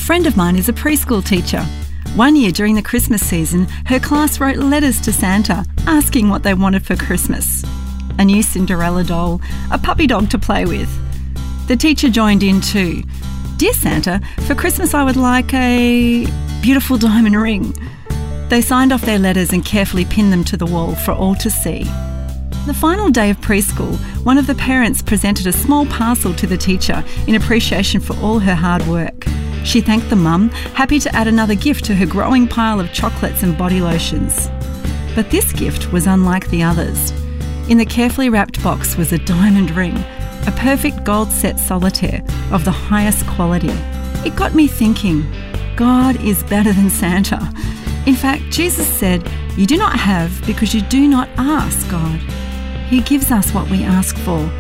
friend of mine is a preschool teacher. One year during the Christmas season, her class wrote letters to Santa asking what they wanted for Christmas. A new Cinderella doll, a puppy dog to play with. The teacher joined in too. "Dear Santa, for Christmas I would like a beautiful diamond ring." They signed off their letters and carefully pinned them to the wall for all to see. The final day of preschool, one of the parents presented a small parcel to the teacher in appreciation for all her hard work. She thanked the mum, happy to add another gift to her growing pile of chocolates and body lotions. But this gift was unlike the others. In the carefully wrapped box was a diamond ring, a perfect gold set solitaire of the highest quality. It got me thinking, God is better than Santa. In fact, Jesus said, "You do not have because you do not ask God." He gives us what we ask for,